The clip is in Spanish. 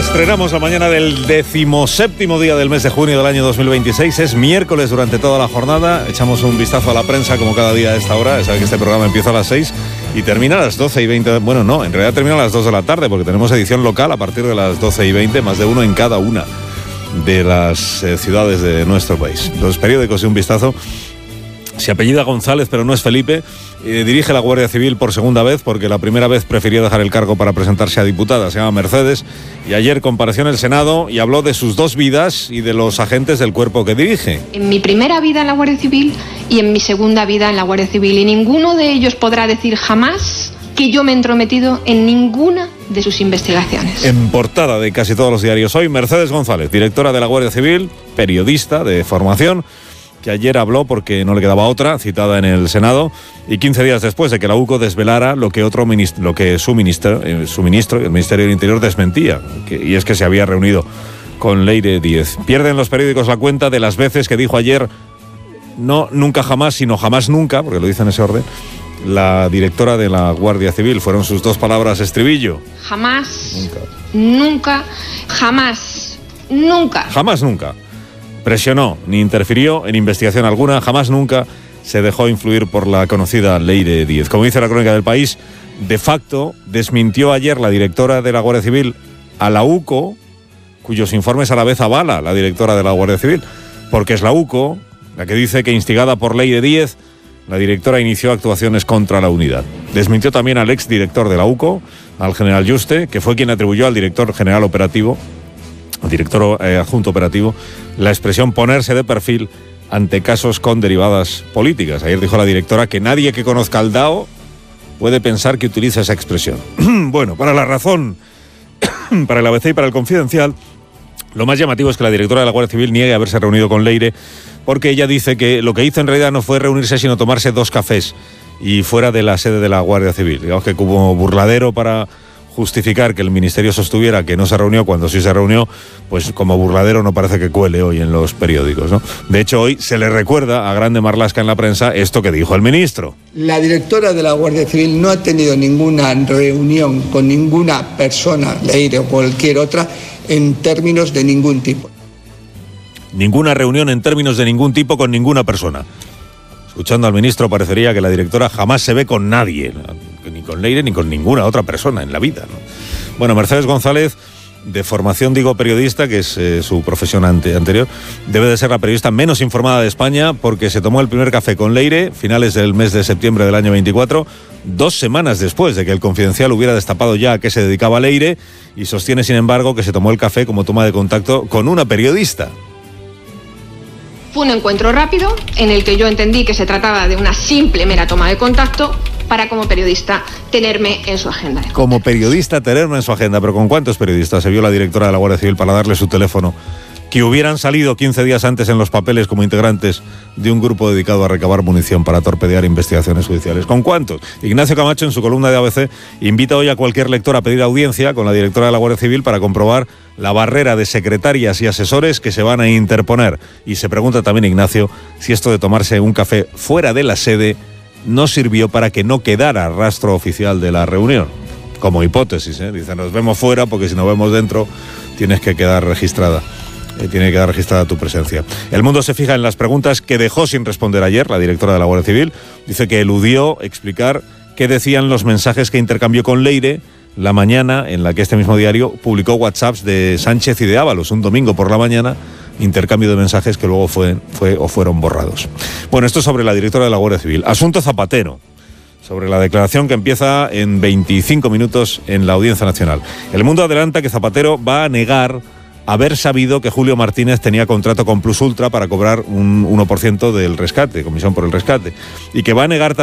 Estrenamos la mañana del 17º día del mes de junio del año 2026. Es miércoles durante toda la jornada. Echamos un vistazo a la prensa como cada día a esta hora. Saben que este programa empieza a las 6 y termina a las 12:20. Bueno, no, en realidad termina a las 2 de la tarde porque tenemos edición local a partir de las 12:20, más de uno en cada una de las ciudades de nuestro país. Los periódicos y un vistazo. Se apellida González, pero no es Felipe. Dirige la Guardia Civil por segunda vez porque la primera vez prefirió dejar el cargo para presentarse a diputada. Se llama Mercedes y ayer compareció en el Senado y habló de sus dos vidas y de los agentes del cuerpo que dirige. En mi primera vida en la Guardia Civil y en mi segunda vida en la Guardia Civil, y ninguno de ellos podrá decir jamás que yo me he entrometido en ninguna de sus investigaciones. En portada de casi todos los diarios hoy, Mercedes González, directora de la Guardia Civil, periodista de formación, que ayer habló porque no le quedaba otra, citada en el Senado, y 15 días después de que la UCO desvelara lo que su ministro, el Ministerio del Interior, desmentía, y es que se había reunido con Leire Díez. Pierden los periódicos la cuenta de las veces que dijo ayer no nunca jamás, sino jamás nunca, porque lo dice en ese orden, la directora de la Guardia Civil. Fueron sus dos palabras estribillo. Jamás, nunca, jamás, nunca. Jamás nunca. Presionó ni interfirió en investigación alguna, jamás nunca se dejó influir por la conocida Leire Díez. Como dice la crónica del País, de facto desmintió ayer la directora de la Guardia Civil a la UCO, cuyos informes a la vez avala la directora de la Guardia Civil, porque es la UCO la que dice que, instigada por Leire Díez, la directora inició actuaciones contra la unidad. Desmintió también al exdirector de la UCO, al general Yuste, que fue quien atribuyó al director general operativo, al director adjunto operativo, la expresión ponerse de perfil ante casos con derivadas políticas. Ayer dijo la directora que nadie que conozca al DAO puede pensar que utiliza esa expresión. Bueno, para La Razón, para el ABC y para el Confidencial, lo más llamativo es que la directora de la Guardia Civil niegue haberse reunido con Leire, porque ella dice que lo que hizo en realidad no fue reunirse, sino tomarse 2 cafés y fuera de la sede de la Guardia Civil. Digamos que como burladero para justificar que el Ministerio sostuviera que no se reunió cuando sí se reunió, pues como burladero no parece que cuele hoy en los periódicos, ¿no? De hecho, hoy se le recuerda a Grande Marlaska en la prensa esto que dijo el ministro. La directora de la Guardia Civil no ha tenido ninguna reunión con ninguna persona, Leire o cualquier otra, en términos de ningún tipo. Ninguna reunión en términos de ningún tipo con ninguna persona. Escuchando al ministro, parecería que la directora jamás se ve con nadie, ni con Leire ni con ninguna otra persona en la vida, ¿no? Bueno, Mercedes González, de formación digo periodista, que es su profesión anterior, debe de ser la periodista menos informada de España, porque se tomó el primer café con Leire, finales del mes de septiembre del año 24, 2 semanas después de que el Confidencial hubiera destapado ya a qué se dedicaba Leire, y sostiene, sin embargo, que se tomó el café como toma de contacto con una periodista. Fue un encuentro rápido en el que yo entendí que se trataba de una simple mera toma de contacto para, como periodista, tenerme en su agenda. Como periodista tenerme en su agenda, pero ¿con cuántos periodistas se vio la directora de la Guardia Civil para darle su teléfono, que hubieran salido 15 días antes en los papeles como integrantes de un grupo dedicado a recabar munición para torpedear investigaciones judiciales? ¿Con cuántos? Ignacio Camacho, en su columna de ABC, invita hoy a cualquier lector a pedir audiencia con la directora de la Guardia Civil para comprobar la barrera de secretarias y asesores que se van a interponer. Y se pregunta también Ignacio si esto de tomarse un café fuera de la sede no sirvió para que no quedara rastro oficial de la reunión. Como hipótesis, ¿eh? Dice, nos vemos fuera porque si nos vemos dentro tienes que quedar registrada. Tiene que quedar registrada tu presencia. El Mundo se fija en las preguntas que dejó sin responder ayer la directora de la Guardia Civil. Dice que eludió explicar qué decían los mensajes que intercambió con Leire la mañana en la que este mismo diario publicó WhatsApps de Sánchez y de Ábalos, un domingo por la mañana, intercambio de mensajes que luego fueron borrados. Bueno, esto sobre la directora de la Guardia Civil. Asunto Zapatero, sobre la declaración que empieza en 25 minutos en la Audiencia Nacional. El Mundo adelanta que Zapatero va a negar haber sabido que Julio Martínez tenía contrato con Plus Ultra para cobrar un 1% del rescate, comisión por el rescate, y que va a negar